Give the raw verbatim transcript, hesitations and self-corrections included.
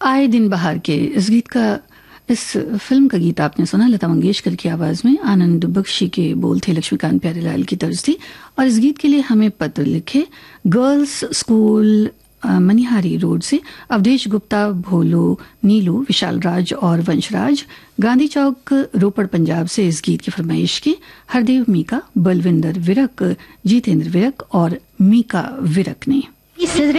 आए दिन बहार के इस गीत का इस फिल्म का गीत आपने सुना लता मंगेशकर की आवाज में। आनंद बख्शी के बोल थे, लक्ष्मीकांत प्यारेलाल की तर्ज थी। और इस गीत के लिए हमें पत्र लिखे गर्ल्स स्कूल मनिहारी रोड से अवधेश गुप्ता, भोलो, नीलू, विशाल राज और वंशराज। गांधी चौक, रोपड़, पंजाब से इस गीत की फरमाइश की हरदेव मीका, बलविंदर विरक, जीतेंद्र विरक और मीका विरक ने।